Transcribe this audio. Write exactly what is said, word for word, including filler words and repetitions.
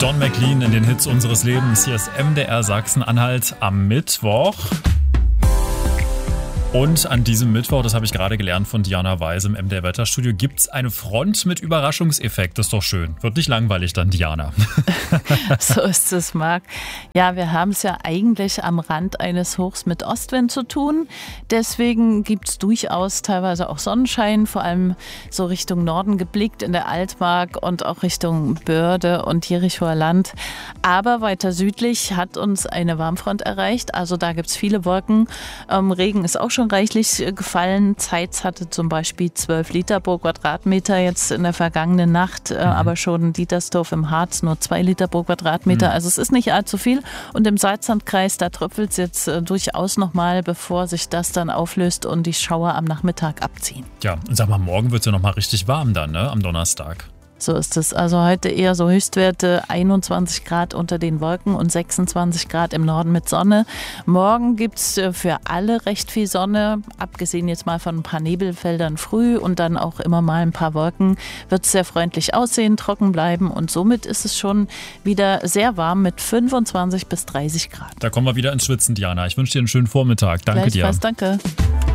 John McLean in den Hits unseres Lebens. Hier ist M D R Sachsen-Anhalt am Mittwoch. Und an diesem Mittwoch, das habe ich gerade gelernt von Diana Weiß im M D R-Wetterstudio, gibt es eine Front mit Überraschungseffekt. Das ist doch schön. Wird nicht langweilig dann, Diana. So ist es, Marc. Ja, wir haben es ja eigentlich am Rand eines Hochs mit Ostwind zu tun. Deswegen gibt es durchaus teilweise auch Sonnenschein, vor allem so Richtung Norden geblickt in der Altmark und auch Richtung Börde und Jerichoer Land. Aber weiter südlich hat uns eine Warmfront erreicht. Also da gibt es viele Wolken. Ähm, Regen ist auch schon schon reichlich gefallen. Zeitz hatte zum Beispiel zwölf Liter pro Quadratmeter jetzt in der vergangenen Nacht, mhm. aber schon Dietersdorf im Harz nur zwei Liter pro Quadratmeter. Mhm. Also es ist nicht allzu viel. Und im Salzsandkreis, da tröpfelt es jetzt durchaus nochmal, bevor sich das dann auflöst und die Schauer am Nachmittag abziehen. Ja, und sag mal, morgen wird es ja nochmal richtig warm dann, ne, am Donnerstag. So ist es. Also heute eher so Höchstwerte einundzwanzig Grad unter den Wolken und sechsundzwanzig Grad im Norden mit Sonne. Morgen gibt es für alle recht viel Sonne, abgesehen jetzt mal von ein paar Nebelfeldern früh und dann auch immer mal ein paar Wolken. Wird es sehr freundlich aussehen, trocken bleiben und somit ist es schon wieder sehr warm mit fünfundzwanzig bis dreißig Grad. Da kommen wir wieder ins Schwitzen, Diana. Ich wünsche dir einen schönen Vormittag. Danke dir. Danke.